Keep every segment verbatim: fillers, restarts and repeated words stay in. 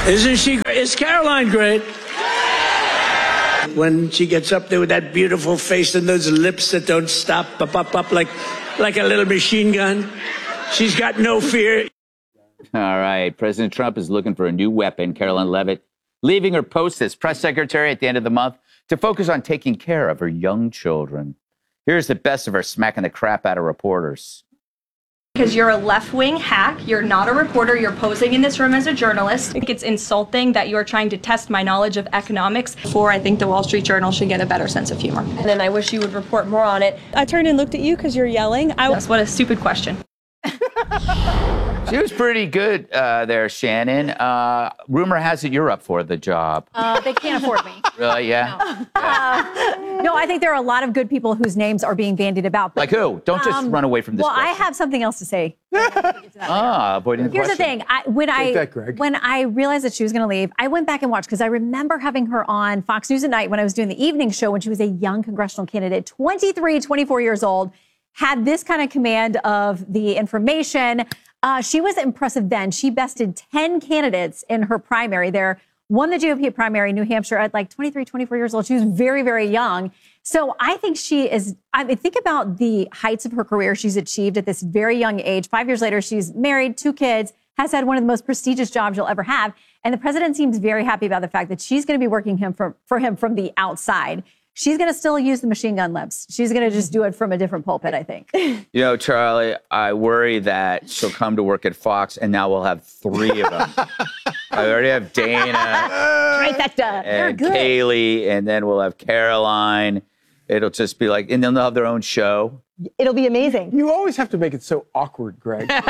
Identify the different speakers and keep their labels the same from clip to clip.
Speaker 1: Isn't she great? Is Caroline great? When she gets up there with that beautiful face and those lips that don't stop, up, up, up, like, like a little machine gun. She's got no fear.
Speaker 2: All right. President Trump is looking for a new weapon. Caroline Leavitt leaving her post as press secretary at the end of the month to focus on taking care of her young children. Here's the best of her smacking the crap out of reporters.
Speaker 3: Because you're a left-wing hack, you're not a reporter, you're posing in this room as a journalist. I think it's insulting that you're trying to test my knowledge of economics. Before, I think the Wall Street Journal should get a better sense of humor. And then I wish you would report more on it. I turned and looked at you because you're yelling. I was, what a stupid question.
Speaker 2: She was pretty good uh, there, Shannon. Uh, rumor has it you're up for the job.
Speaker 4: Uh, they can't afford me.
Speaker 2: Really? Yeah?
Speaker 4: No. Yeah. Uh, no, I think there are a lot of good people whose names are being bandied about. But,
Speaker 2: like who? Don't just
Speaker 4: um,
Speaker 2: run away from this
Speaker 4: Well,
Speaker 2: question.
Speaker 4: I have something else to say.
Speaker 2: ah, avoiding the
Speaker 4: Here's
Speaker 2: question.
Speaker 4: the thing. I, when, I,
Speaker 5: that,
Speaker 4: when I realized that she was going to leave, I went back and watched because I remember having her on Fox News at night when I was doing the evening show when she was a young congressional candidate, twenty-three, twenty-four years old, had this kind of command of the information. Uh, she was impressive then. She bested ten candidates in her primary there, won the G O P primary, New Hampshire, at like twenty-three, twenty-four years old. She was very, very young. So I think she is, I mean, think about the heights of her career she's achieved at this very young age. Five years later, she's married, two kids, has had one of the most prestigious jobs you'll ever have. And the president seems very happy about the fact that she's going to be working him for, for him from the outside. She's going to still use the machine gun lips. She's going to just do it from a different pulpit, I think.
Speaker 2: You know, Charlie, I worry that she'll come to work at Fox and now we'll have three of them. I already have Dana
Speaker 4: Write that down.
Speaker 2: and Kaylee, and then we'll have Caroline. It'll just be like, and then they'll have their own show.
Speaker 4: It'll be amazing.
Speaker 5: You always have to make it so awkward, Greg. No,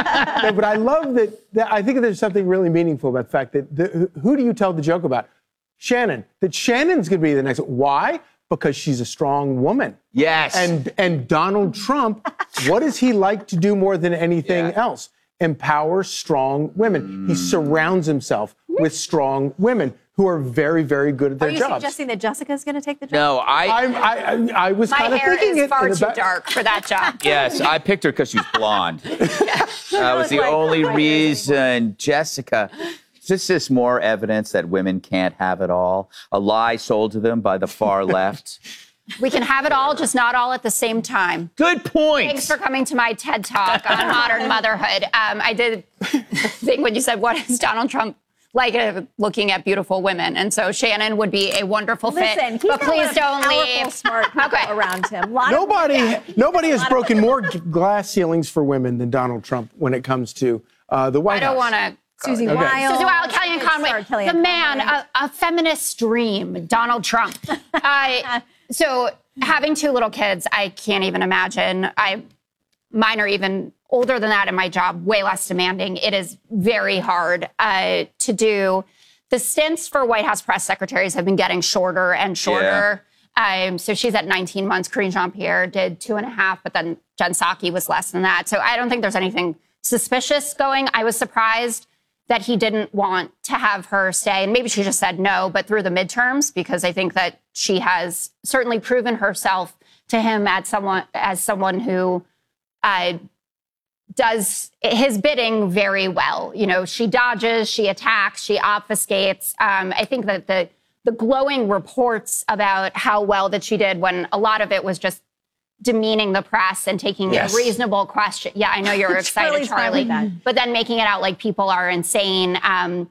Speaker 5: but I love that, that. I think there's something really meaningful about the fact that the, who do you tell the joke about? Shannon. That Shannon's going to be the next. Why? Because she's a strong woman.
Speaker 2: Yes.
Speaker 5: And and Donald Trump, what does he like to do more than anything
Speaker 2: yeah.
Speaker 5: else? Empower strong women. Mm. He surrounds himself with strong women who are very, very good at their
Speaker 4: jobs. Are you
Speaker 5: jobs.
Speaker 4: suggesting that Jessica's going to take the job?
Speaker 2: No, I...
Speaker 5: I, I, I was kind of thinking
Speaker 6: My hair is far
Speaker 5: it
Speaker 6: too
Speaker 5: about,
Speaker 6: dark for that job.
Speaker 2: Yes, I picked her because she's blonde. That was the
Speaker 4: like,
Speaker 2: only
Speaker 4: my hair
Speaker 2: reason. Jessica, is this more evidence that women can't have it all? A lie sold to them by the far left?
Speaker 6: We can have it all, just not all at the same time.
Speaker 2: Good point.
Speaker 6: Thanks for coming to my TED Talk on modern motherhood. Um, I did think when you said, what is Donald Trump like uh, looking at beautiful women? And so Shannon would be a wonderful
Speaker 4: Listen,
Speaker 6: fit.
Speaker 4: he's
Speaker 6: But please don't
Speaker 4: powerful,
Speaker 6: leave.
Speaker 4: smart people
Speaker 6: Okay.
Speaker 4: around him. Lot
Speaker 5: Nobody,
Speaker 4: of,
Speaker 5: nobody has
Speaker 4: lot of
Speaker 5: broken
Speaker 4: women.
Speaker 5: more g- glass ceilings for women than Donald Trump when it comes to uh, the White
Speaker 6: I don't
Speaker 5: House.
Speaker 6: want to...
Speaker 4: Susie
Speaker 5: Okay.
Speaker 4: Wild.
Speaker 6: Susie Wild, Kellyanne Conway,
Speaker 4: Sorry, Kellyanne
Speaker 6: the man,
Speaker 4: Conway.
Speaker 6: a, a feminist dream, Donald Trump. uh, so having two little kids, I can't even imagine. I, mine are even older than that in my job, way less demanding. It is very hard uh, to do. The stints for White House press secretaries have been getting shorter and shorter. Yeah. Um, so she's at nineteen months. Karine Jean-Pierre did two and a half, but then Jen Psaki was less than that. So I don't think there's anything suspicious going. I was surprised that he didn't want to have her stay. And maybe she just said no, but through the midterms, because I think that she has certainly proven herself to him as someone, as someone who uh, does his bidding very well. You know, she dodges, she attacks, she obfuscates. Um, I think that the the glowing reports about how well that she did, when a lot of it was just demeaning the press and taking
Speaker 5: Yes.
Speaker 6: a reasonable question. Yeah, I know you're excited, Charlie. But then making it out like people are insane um,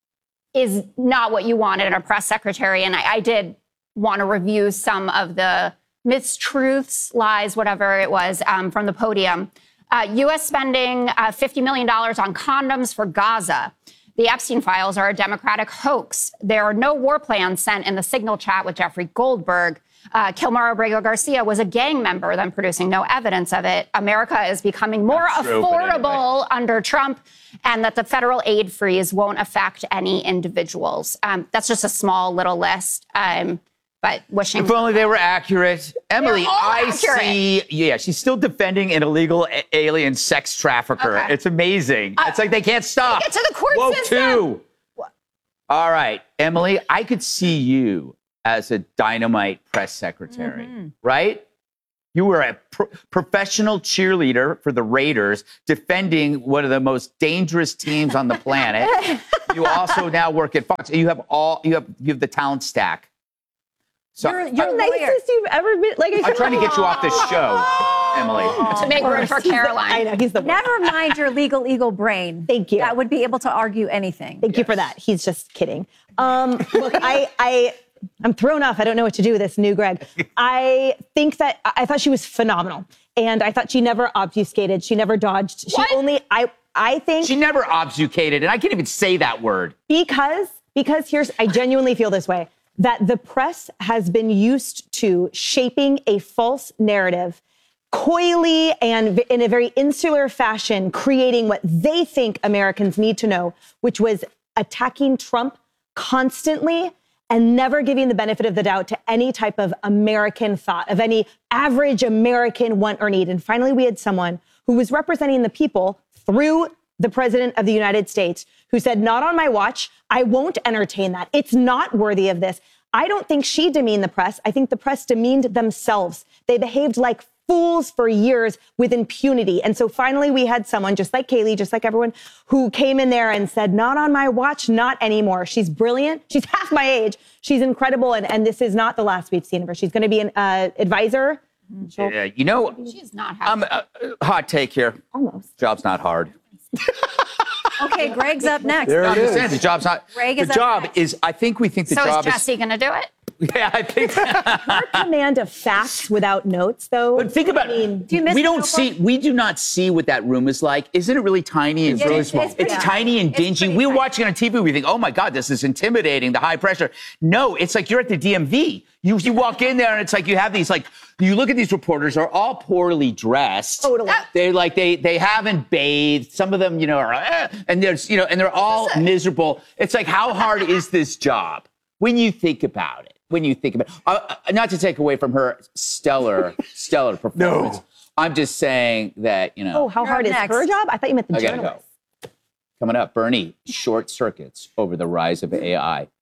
Speaker 6: is not what you want in a press secretary. And I, I did want to review some of the mistruths, lies, whatever it was, um, from the podium. Uh, U S spending uh, fifty million dollars on condoms for Gaza. The Epstein files are a Democratic hoax. There are no war plans sent in the Signal chat with Jeffrey Goldberg. Uh, Kilmar Abrego Garcia was a gang member, then producing no evidence of it. America is becoming more
Speaker 2: Not true, but
Speaker 6: affordable
Speaker 2: anyway.
Speaker 6: under Trump, and that the federal aid freeze won't affect any individuals. Um, that's just a small little list, um, but wishing...
Speaker 2: If only they were accurate. Emily,
Speaker 6: They're all
Speaker 2: I
Speaker 6: accurate.
Speaker 2: see, yeah, she's still defending an illegal a- alien sex trafficker.
Speaker 6: Okay.
Speaker 2: It's amazing. Uh, it's like they can't stop.
Speaker 6: Take it to the court
Speaker 2: Woke
Speaker 6: system.
Speaker 2: too. All right, Emily, I could see you as a dynamite press secretary,
Speaker 4: Mm-hmm.
Speaker 2: right? You were a pro- professional cheerleader for the Raiders, defending one of the most dangerous teams on the planet. You also now work at Fox. You have all you have you have the talent stack. So
Speaker 7: You're, you're
Speaker 2: I,
Speaker 7: the nicest you've ever been. Like I
Speaker 2: I'm
Speaker 7: said,
Speaker 2: trying to get you off this show, Emily.
Speaker 6: To make room for Caroline.
Speaker 7: I know he's the worst.
Speaker 4: Never mind your legal eagle brain.
Speaker 7: Thank you.
Speaker 4: That would be able to argue anything.
Speaker 7: Thank you for that. He's just kidding. Um, look, I, I, I'm thrown off. I don't know what to do with this new Greg. I think that I thought she was phenomenal, and I thought she never obfuscated. She never dodged. She
Speaker 2: What?
Speaker 7: only. I. I think
Speaker 2: She never obfuscated, and I can't even say that word.
Speaker 7: because because here's I genuinely feel this way, that the press has been used to shaping a false narrative coyly and in a very insular fashion, creating what they think Americans need to know, which was attacking Trump constantly and never giving the benefit of the doubt to any type of American thought, of any average American want or need. And finally, we had someone who was representing the people through the president of the United States, who said, not on my watch, I won't entertain that. It's not worthy of this. I don't think she demeaned the press. I think the press demeaned themselves. They behaved like fools for years with impunity. And so finally we had someone just like Kayleigh, just like everyone, who came in there and said, not on my watch, not anymore. She's brilliant. She's half my age. She's incredible. And, and this is not the last we've seen of her. She's going to be an uh, advisor. She'll-
Speaker 2: Yeah, you know,
Speaker 6: She's not happy.
Speaker 2: um, uh, hot take here.
Speaker 7: Almost.
Speaker 2: Job's not hard.
Speaker 4: Okay, Greg's up next.
Speaker 5: There
Speaker 2: I'm
Speaker 5: it
Speaker 2: just
Speaker 5: is.
Speaker 2: saying, the job's not.
Speaker 4: Greg
Speaker 2: the
Speaker 4: is up
Speaker 2: job
Speaker 4: next.
Speaker 2: is. I think we think the
Speaker 6: so is
Speaker 2: job
Speaker 6: Jesse going to do it?
Speaker 2: is. Yeah, I think.
Speaker 7: Her command of facts without notes, though.
Speaker 2: But think about
Speaker 7: I mean,
Speaker 2: it.
Speaker 4: Do you miss
Speaker 2: we
Speaker 4: the
Speaker 2: don't
Speaker 4: notebook?
Speaker 2: see. We do not see what that room is like. Isn't it really tiny and
Speaker 4: It
Speaker 2: really
Speaker 4: is-
Speaker 2: small?
Speaker 4: it's
Speaker 2: It's,
Speaker 4: pretty
Speaker 2: tiny and
Speaker 4: It's
Speaker 2: dingy.
Speaker 4: pretty
Speaker 2: We're
Speaker 4: tiny.
Speaker 2: watching it on T V. We think, oh my God, this is intimidating. The high pressure. No, it's like you're at the D M V. You you walk in there and it's like you have these like you look at these reporters. They're all poorly dressed.
Speaker 7: Totally.
Speaker 2: They're like they they haven't bathed. Some of them, you know, are eh, and there's you know, and they're all miserable. It's like, how hard is this job when you think about it? When you think about it, uh, uh, not to take away from her stellar stellar performance.
Speaker 5: No.
Speaker 2: I'm just saying that you know.
Speaker 7: oh, how
Speaker 4: You're
Speaker 7: hard
Speaker 4: up
Speaker 7: is
Speaker 4: next.
Speaker 7: her job? I thought you meant the
Speaker 2: I gotta
Speaker 7: journalist.
Speaker 2: go. Coming up, Bernie, short circuits over the rise of A I.